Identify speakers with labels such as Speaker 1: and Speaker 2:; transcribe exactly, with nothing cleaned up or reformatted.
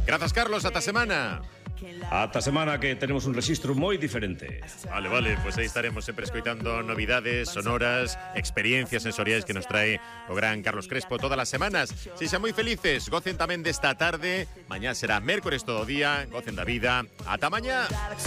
Speaker 1: Grazas, Carlos, ata semana.
Speaker 2: Ata semana que tenemos un rexistro moi diferente.
Speaker 1: Vale, vale, pois pues aí estaremos sempre escoitando novidades sonoras, experiencias sensoriais que nos trae o gran Carlos Crespo todas as semanas. Sexan moi felices, gocen tamén desta tarde. Mañá será mércores todo o día, gocen da vida. Ata mañá.